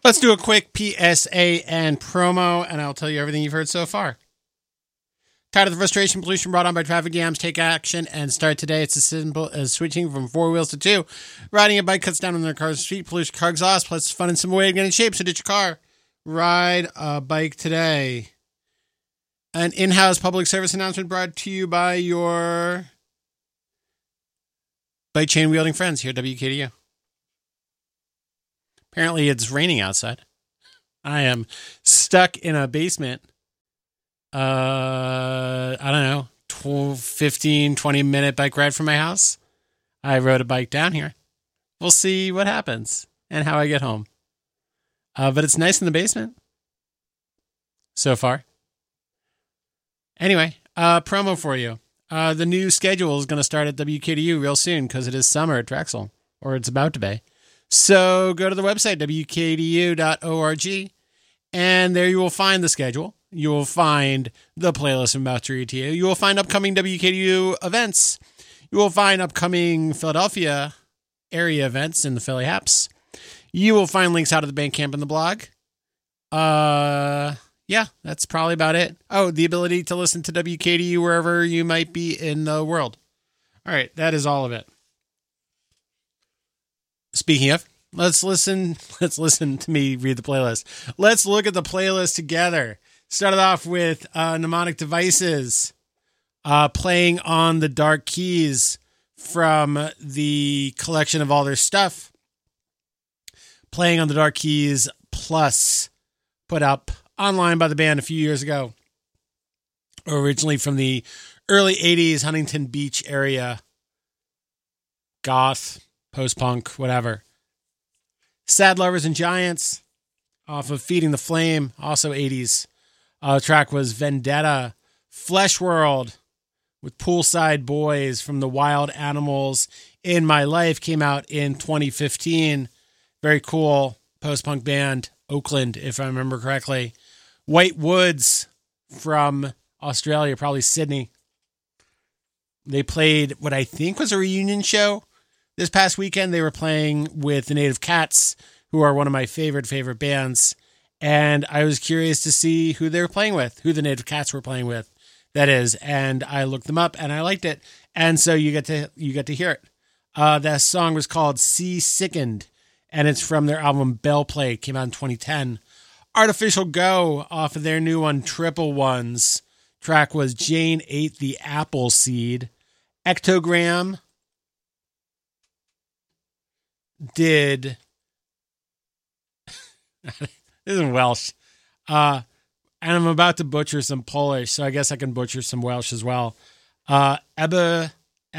Let's do a quick PSA and promo, and I'll tell you everything you've heard so far. Tired of the frustration pollution brought on by traffic jams? Take action and start today. It's as simple as switching from 4 wheels to 2. Riding a bike cuts down on their car's street pollution, car exhaust, plus fun and simple way to get in shape. So ditch your car. Ride a bike today. An in-house public service announcement brought to you by your bike chain wielding friends here at WKDU. Apparently it's raining outside. I am stuck in a basement. I don't know, 15, 20 minute bike ride from my house. I rode a bike down here. We'll see what happens and how I get home. But it's nice in the basement so far. Anyway, promo for you. The new schedule is going to start at WKDU real soon because it is summer at Drexel, or it's about to be. So go to the website, wkdu.org, and there you will find the schedule. You will find the playlist I'm about to read to you. You will find upcoming WKDU events. You will find upcoming Philadelphia area events in the Philly Haps. You will find links out of the Bandcamp and the blog. Yeah, that's probably about it. Oh, the ability to listen to WKDU wherever you might be in the world. All right, that is all of it. Speaking of, let's listen to me read the playlist. Let's look at the playlist together. Started off with Mnemonic Devices playing on the Dark Keys from the collection of all their stuff. Playing on the Dark Keys Plus, put up online by the band a few years ago. Originally from the early 80s Huntington Beach area. Goth, post-punk, whatever. Sad Lovers and Giants off of Feeding the Flame, also 80s. The track was Vendetta. Flesh World with Poolside Boys from the Wild Animals in My Life came out in 2015. Very cool post-punk band, Oakland, if I remember correctly. White Woods from Australia, probably Sydney. They played what I think was a reunion show this past weekend. They were playing with the Native Cats, who are one of my favorite bands. And I was curious to see who they were playing with, who the Native Cats were playing with, that is. And I looked them up and I liked it. And so you get to hear it. That song was called Sea Sickened, and it's from their album Bell Play. It came out in 2010. Artificial Go off of their new one, Triple Ones. Track was Jane Ate the Apple Seed. Ectogram did... This is Welsh. And I'm about to butcher some Polish, so I guess I can butcher some Welsh as well. Ebba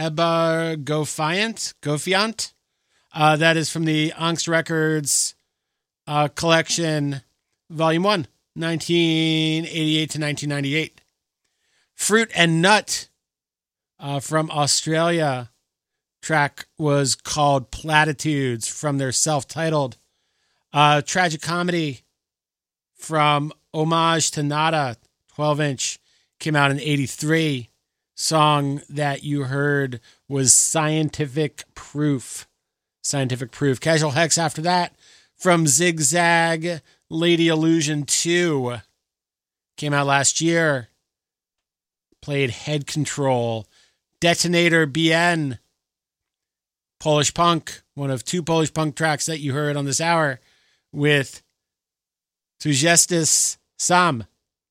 Gofiant. That is from the Angst Records collection, Volume 1, 1988 to 1998. Fruit and Nut from Australia. Track was called Platitudes from their self-titled Tragic Comedy from Homage to Nada, 12-inch, came out in 83. Song that you heard was Scientific Proof. Casual Hex after that from Zigzag, Lady Illusion 2. Came out last year. Played Head Control. Detonator BN. Polish Punk, one of 2 Polish punk tracks that you heard on this hour with Tugestis Sam.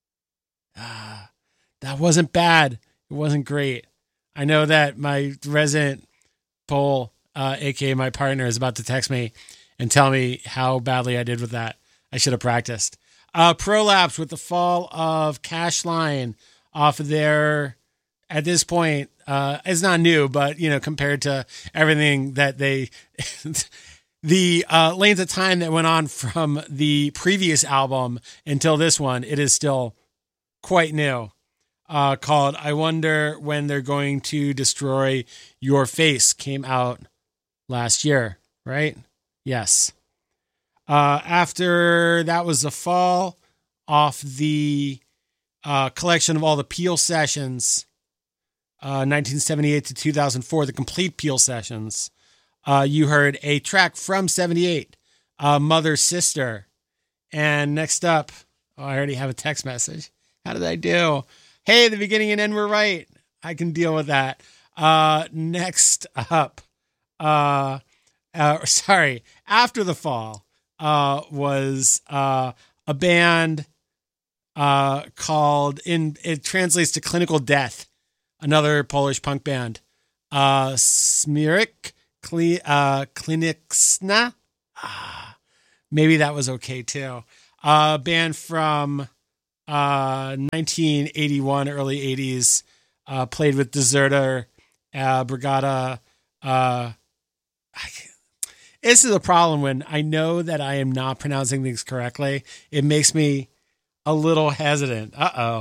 That wasn't bad. It wasn't great. I know that my resident Pole, aka my partner, is about to text me and tell me how badly I did with that. I should have practiced. Prolapse with the Fall of Cashline off of their, at this point, it's not new, but, compared to everything that they, the length of time that went on from the previous album until this one, it is still quite new. Called I Wonder When They're Going to Destroy Your Face, came out last year, right? Yes. After that was The Fall off the collection of all the Peel sessions, 1978 to 2004, the complete Peel sessions. You heard a track from 78, Mother Sister. And next up, I already have a text message. How did I do? Hey, the beginning and end were right. I can deal with that. Next up, After the Fall was a band called, it translates to Clinical Death, another Polish punk band. Smirik Kliniczna. Maybe that was okay too. Band from 1981, early 80s. Played with Deserter, Brigada. This is a problem when I know that I am not pronouncing things correctly. It makes me a little hesitant.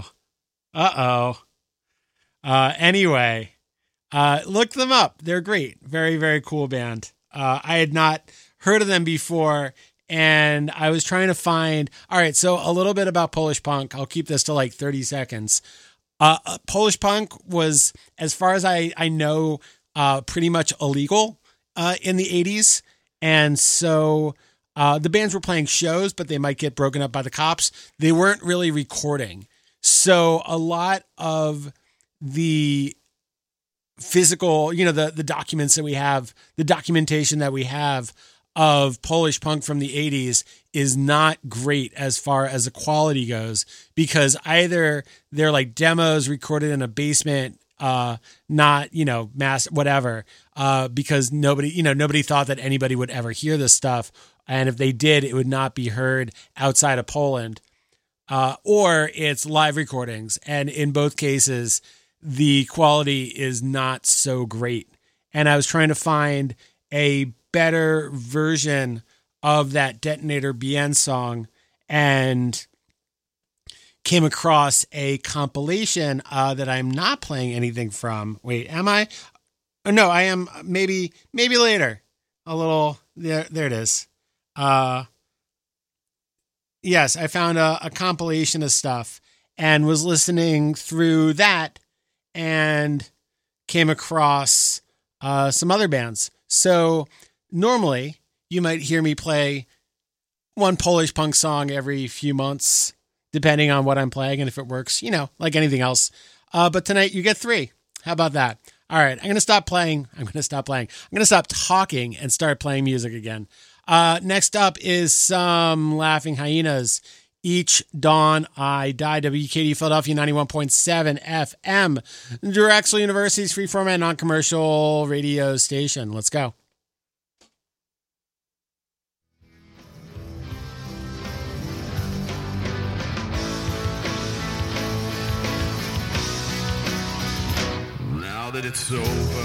Anyway, look them up. They're great. Very, very cool band. I had not heard of them before, and I was trying to find... All right, so a little bit about Polish punk. I'll keep this to like 30 seconds. Polish punk was, as far as I know, pretty much illegal in the 80s. And so the bands were playing shows, but they might get broken up by the cops. They weren't really recording. So a lot of the physical, the documents that we have, the documentation that we have of Polish punk from the 80s is not great as far as the quality goes, because either they're like demos recorded in a basement, not, mass, whatever, because nobody thought that anybody would ever hear this stuff. And if they did, it would not be heard outside of Poland, or it's live recordings. And in both cases, the quality is not so great. And I was trying to find a better version of that Detonator BN song and came across a compilation that I'm not playing anything from. Wait, am I? Oh, no, I am. Maybe later. A little there it is. Yes, I found a compilation of stuff and was listening through that and came across some other bands. So normally you might hear me play one Polish punk song every few months, depending on what I'm playing and if it works, like anything else. But tonight you get 3. How about that? All right, I'm going to stop playing. I'm going to stop talking and start playing music again. Next up is some Laughing Hyenas. Each Dawn I Die. WKD Philadelphia 91.7 FM. Drexel University's freeform and non-commercial radio station. Let's go. Now that it's over,